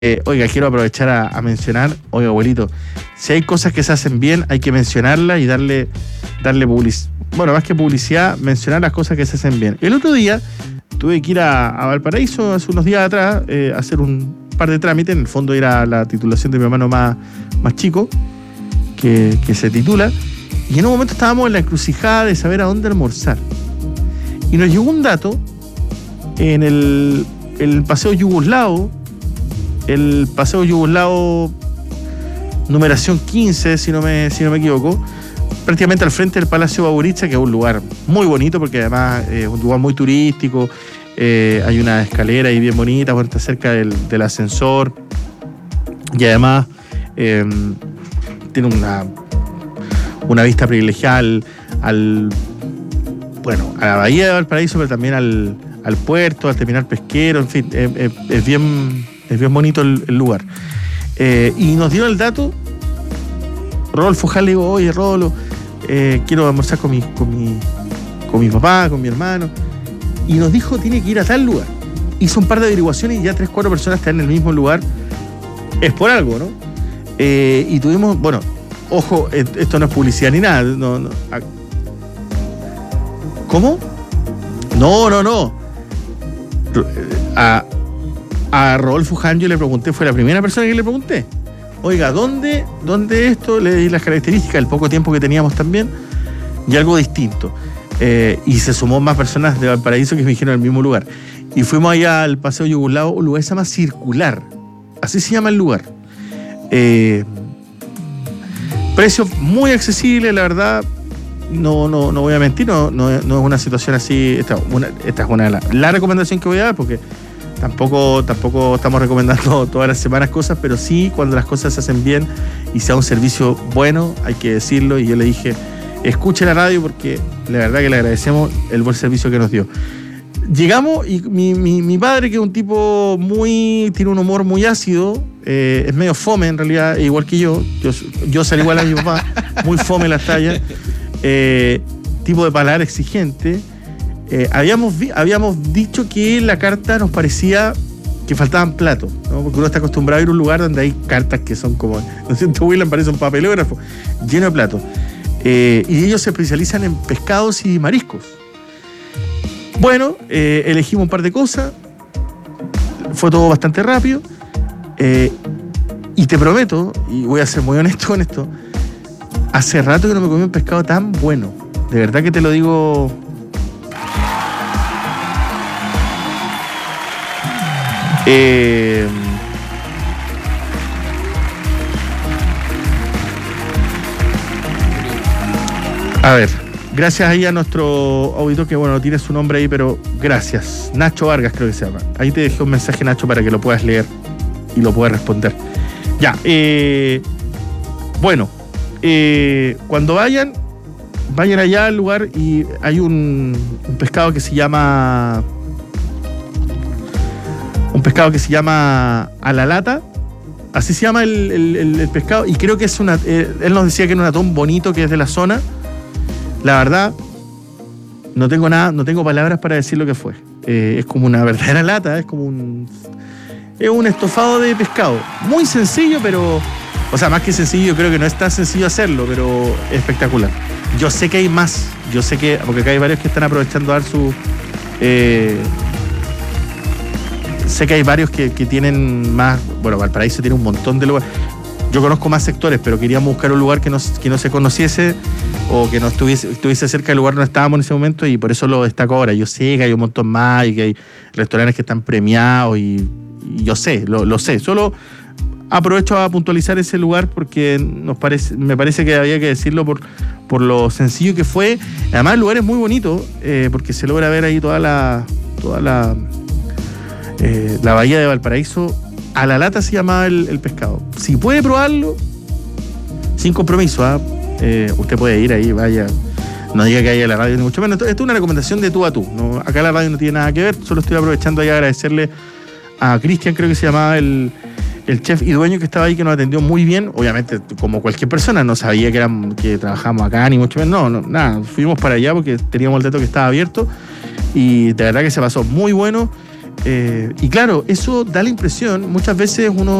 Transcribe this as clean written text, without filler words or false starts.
Oiga, quiero aprovechar a mencionar, oiga, abuelito, si hay cosas que se hacen bien, hay que mencionarlas y darle publicidad. Bueno, más que publicidad, mencionar las cosas que se hacen bien. El otro día tuve que ir a Valparaíso, hace unos días atrás, a hacer un par de trámites. En el fondo era la titulación de mi hermano más chico, que se titula. Y en un momento estábamos en la encrucijada de saber a dónde almorzar. Y nos llegó un dato en el Paseo Yugoslavo. El Paseo Yugoslavo, numeración 15, si no me equivoco, prácticamente al frente del Palacio Baburitza, que es un lugar muy bonito, porque además es un lugar muy turístico, hay una escalera ahí bien bonita, está cerca del ascensor, y además tiene una vista privilegiada a la bahía de Valparaíso, pero también al puerto, al terminal pesquero, en fin, es bien bonito el lugar. Y nos dio el dato, Rodolfo Jal, le digo, oye, Rodolfo, quiero almorzar con mi papá, con mi hermano. Y nos dijo, tiene que ir a tal lugar. Hizo un par de averiguaciones y ya 3-4 personas están en el mismo lugar. Es por algo, ¿no? Y tuvimos, bueno, ojo, esto no es publicidad ni nada. No. ¿Cómo? No. A Rodolfo Jal yo le pregunté, fue la primera persona que le pregunté. Oiga, ¿dónde esto? Le di las características, el poco tiempo que teníamos también, y algo distinto. Y se sumó más personas de Valparaíso que me dijeron el mismo lugar. Y fuimos allá al Paseo Yugoslavo, un lugar que se llama Circular. Así se llama el lugar. Precios muy accesibles, la verdad. No voy a mentir, no es una situación así. Esta es la recomendación que voy a dar, porque Tampoco estamos recomendando todas las semanas cosas, pero sí cuando las cosas se hacen bien y sea un servicio bueno, hay que decirlo. Y yo le dije, escuche la radio porque la verdad que le agradecemos el buen servicio que nos dio. Llegamos y mi padre, que es un tipo tiene un humor muy ácido, es medio fome en realidad, igual que yo salí igual a mi papá, muy fome las tallas, tipo de paladar exigente. Habíamos dicho que la carta nos parecía que faltaban platos, ¿no? Porque uno está acostumbrado a ir a un lugar donde hay cartas que son como, ¿no es cierto, William? Parece un papelógrafo lleno de platos. Y ellos se especializan en pescados y mariscos. Bueno, elegimos un par de cosas, fue todo bastante rápido, y te prometo, y voy a ser muy honesto con esto, hace rato que no me comí un pescado tan bueno, de verdad que te lo digo. A ver, gracias ahí a nuestro auditor, que bueno, no tiene su nombre ahí, pero gracias. Nacho Vargas creo que se llama. Ahí te dejé un mensaje, Nacho, para que lo puedas leer y lo puedas responder. Ya, bueno, cuando vayan allá al lugar y hay un pescado que se llama... Un pescado que se llama a la lata, así se llama el pescado, y creo que es él nos decía que era un atún bonito, que es de la zona. La verdad, no tengo palabras para decir lo que fue. Es como una verdadera lata, es un estofado de pescado. Muy sencillo, pero, o sea, más que sencillo, creo que no es tan sencillo hacerlo, pero espectacular. Yo sé que hay más, porque acá hay varios que están aprovechando a dar su... Sé que hay varios que tienen más... Bueno, Valparaíso tiene un montón de lugares. Yo conozco más sectores, pero queríamos buscar un lugar que no se conociese o que no estuviese cerca del lugar donde estábamos en ese momento, y por eso lo destaco ahora. Yo sé que hay un montón más y que hay restaurantes que están premiados y yo sé, lo sé. Solo aprovecho a puntualizar ese lugar porque me parece que había que decirlo por lo sencillo que fue. Además, el lugar es muy bonito porque se logra ver ahí toda la bahía de Valparaíso. A la lata se llamaba el pescado. Si puede probarlo, sin compromiso, usted puede ir ahí, vaya. No diga que haya la radio ni mucho menos. Esto es una recomendación de tú a tú, ¿no? Acá la radio no tiene nada que ver. Solo estoy aprovechando ahí a agradecerle a Cristian, creo que se llamaba el chef y dueño, que estaba ahí, que nos atendió muy bien. Obviamente, como cualquier persona, no sabía que trabajamos acá, ni mucho menos. No, nada. Fuimos para allá porque teníamos el dato que estaba abierto y de verdad que se pasó muy bueno. Y claro, eso da la impresión, muchas veces uno